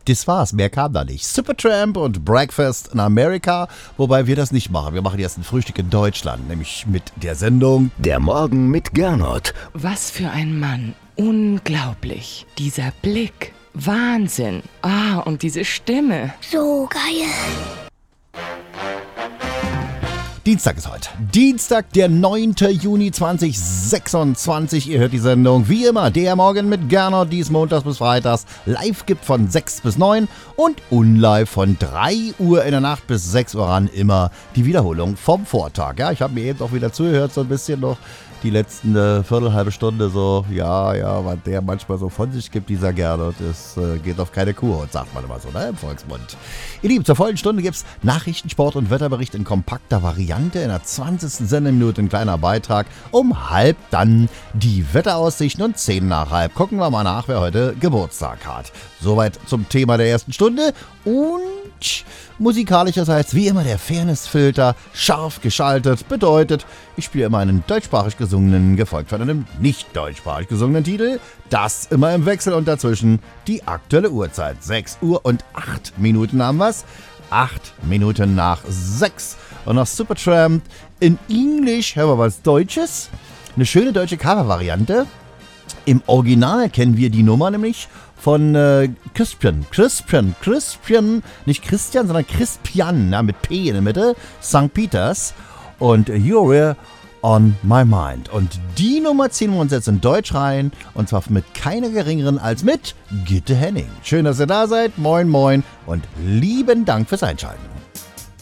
Das war's, mehr kam da nicht. Supertramp und Breakfast in America, wobei wir das nicht machen. Wir machen jetzt ein Frühstück in Deutschland, nämlich mit der Sendung Der Morgen mit Gernot. Was für ein Mann. Unglaublich. Dieser Blick. Wahnsinn. Und diese Stimme. So geil. Dienstag ist heute. Dienstag, der 9. Juni 2026. Ihr hört die Sendung wie immer. Der Morgen mit Gernot, dies montags bis freitags. Live gibt von 6 bis 9 und unlive von 3 Uhr in der Nacht bis 6 Uhr ran. Immer die Wiederholung vom Vortag. Ja, ich habe mir eben auch wieder zugehört, so ein bisschen noch die letzten halbe Stunde so, ja, was der manchmal so von sich gibt, dieser Gernot, das geht auf keine Kuhhaut, sagt man immer so, ne, im Volksmund. Ihr Lieben, zur vollen Stunde gibt's Nachrichten, Sport und Wetterbericht in kompakter Variante. In der 20. Sendeminute ein kleiner Beitrag. Um halb dann die Wetteraussichten und 10 nach halb. Gucken wir mal nach, wer heute Geburtstag hat. Soweit zum Thema der ersten Stunde und musikalischerseits wie immer der Fairnessfilter scharf geschaltet. Bedeutet, ich spiele immer einen deutschsprachig gesungenen, gefolgt von einem nicht deutschsprachig gesungenen Titel. Das immer im Wechsel und dazwischen die aktuelle Uhrzeit. 6 Uhr und 8 Minuten haben wir's. 8 Minuten nach 6. Und nach Supertramp in Englisch hören wir was Deutsches. Eine schöne deutsche Cover-Variante. Im Original kennen wir die Nummer nämlich von Crispian, nicht Christian, sondern Crispian, ja, mit P in der Mitte, St. Peters und You're on My Mind. Und die Nummer ziehen wir uns jetzt in Deutsch rein und zwar mit keiner geringeren als mit Gitte Henning. Schön, dass ihr da seid, moin moin und lieben Dank fürs Einschalten.